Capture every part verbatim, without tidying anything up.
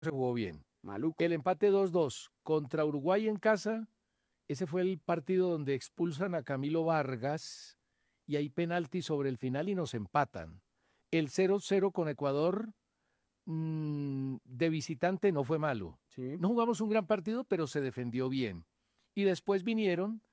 se jugó bien. Maluco. El empate dos dos contra Uruguay en casa, ese fue el partido donde expulsan a Camilo Vargas y hay penalti sobre el final y nos empatan. El cero cero con Ecuador mmm, de visitante no fue malo. Sí. No jugamos un gran partido, pero se defendió bien. Y después vinieron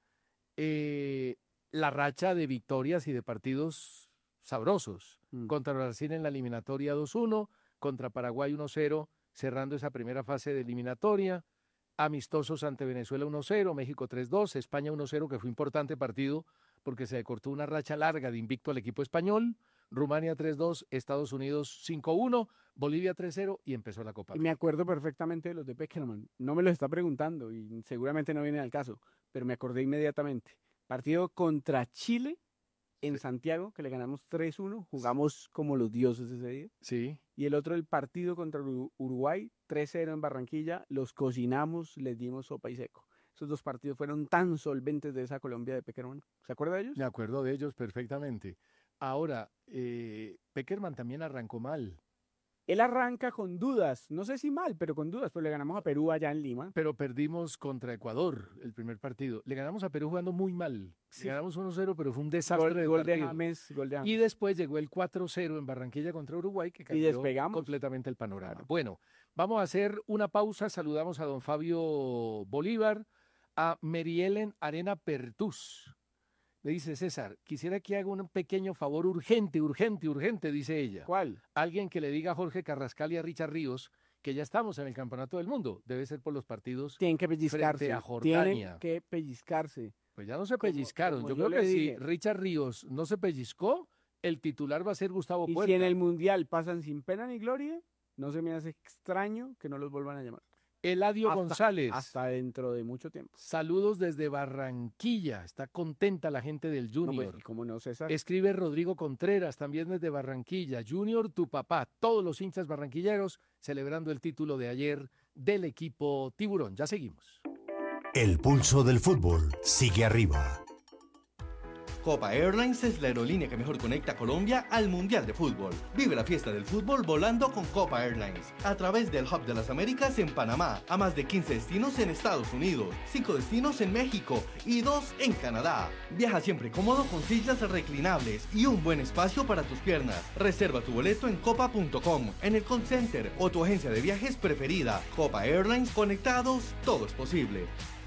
eh, la racha de victorias y de partidos sabrosos. Mm. Contra Brasil en la eliminatoria dos uno, contra Paraguay uno cero, cerrando esa primera fase de eliminatoria. Amistosos ante Venezuela uno cero, México tres dos, España uno cero, que fue importante partido porque se cortó una racha larga de invicto al equipo español. Rumania tres dos, Estados Unidos cinco uno, Bolivia tres cero y empezó la Copa. Y me acuerdo perfectamente de los de Peckerman. No me los está preguntando y seguramente no viene al caso, pero me acordé inmediatamente. Partido contra Chile en sí. Santiago, que le ganamos tres uno, jugamos como los dioses ese día. Sí. Y el otro, el partido contra Uruguay, tres cero en Barranquilla, los cocinamos, les dimos sopa y seco. Esos dos partidos fueron tan solventes de esa Colombia de Peckerman. ¿Se acuerda de ellos? Me acuerdo de ellos perfectamente. Ahora, eh, Peckerman también arrancó mal. Él arranca con dudas, no sé si mal, pero con dudas, pues le ganamos a Perú allá en Lima. Pero perdimos contra Ecuador el primer partido. Le ganamos a Perú jugando muy mal. Sí. Le ganamos uno cero, pero fue un desastre. Gol, de, gol, de James, gol de James. Y después llegó el cuatro cero en Barranquilla contra Uruguay, que cambió y despegamos completamente el panorama. Claro. Bueno, vamos a hacer una pausa. Saludamos a don Fabio Bolívar, a Merielen Arena Pertús. Me dice César, quisiera que haga un pequeño favor urgente, urgente, urgente, dice ella. ¿Cuál? Alguien que le diga a Jorge Carrascal y a Richard Ríos que ya estamos en el Campeonato del Mundo. Debe ser por los partidos Tienen que pellizcarse. frente a Jordania. Tienen que pellizcarse. Pues ya no se pellizcaron. Como, como yo, yo creo que dije. si Richard Ríos no se pellizcó, el titular va a ser Gustavo y Puerta. Y si en el Mundial pasan sin pena ni gloria, no se me hace extraño que no los vuelvan a llamar. Eladio hasta, González. Hasta dentro de mucho tiempo. Saludos desde Barranquilla. Está contenta la gente del Junior. No, pues, ¿cómo no, César? Escribe Rodrigo Contreras, también desde Barranquilla. Junior, tu papá. Todos los hinchas barranquilleros celebrando el título de ayer del equipo Tiburón. Ya seguimos. El pulso del fútbol sigue arriba. Copa Airlines es la aerolínea que mejor conecta a Colombia al Mundial de Fútbol. Vive la fiesta del fútbol volando con Copa Airlines a través del Hub de las Américas en Panamá, a más de quince destinos en Estados Unidos, cinco destinos en México y dos en Canadá. Viaja siempre cómodo con sillas reclinables y un buen espacio para tus piernas. Reserva tu boleto en copa punto com, en el call center o tu agencia de viajes preferida. Copa Airlines, conectados, todo es posible.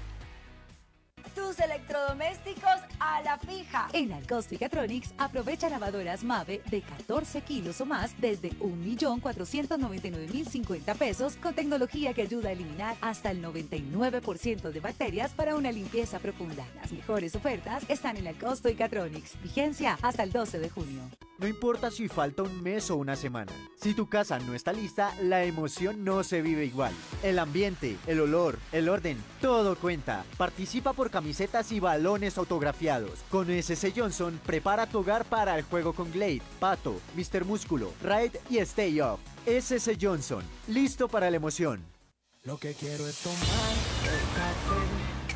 Tus electrodomésticos a la fija. En Alcosto y Catronics aprovecha lavadoras Mave de catorce kilos o más desde un millón cuatrocientos noventa y nueve mil cincuenta pesos con tecnología que ayuda a eliminar hasta el noventa y nueve por ciento de bacterias para una limpieza profunda. Las mejores ofertas están en Alcosto y Catronics. Vigencia hasta el doce de junio. No importa si falta un mes o una semana. Si tu casa no está lista, la emoción no se vive igual. El ambiente, el olor, el orden, todo cuenta. Participa por camisetas y balones autografiados. Con S C Johnson, prepara tu hogar para el juego con Glade, Pato, mister Músculo, Raid y Stay Off. S C Johnson, listo para la emoción. Lo que quiero es tomar.